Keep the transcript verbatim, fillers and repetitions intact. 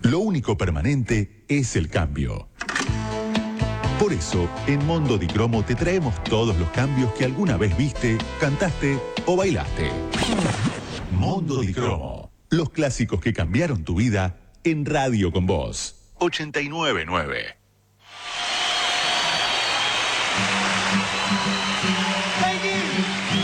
Lo único permanente es el cambio. Por eso, en Mondo di Cromo te traemos todos los cambios que alguna vez viste, cantaste o bailaste. Mondo di Cromo. Los clásicos que cambiaron tu vida en Radio con Vos. ochenta y nueve punto nueve.